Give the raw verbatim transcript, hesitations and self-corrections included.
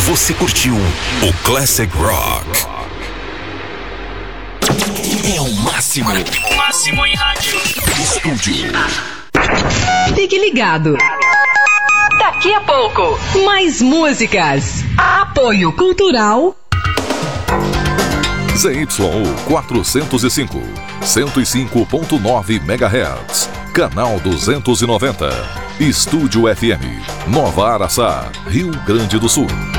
Você curtiu o Classic Rock. É o máximo. O máximo em rádio. Estúdio. Fique ligado. Daqui a pouco, mais músicas. Apoio Cultural. Z Y U quatrocentos e cinco, cento e cinco ponto nove megahertz. Canal duzentos e noventa. Estúdio F M. Nova Araçá, Rio Grande do Sul.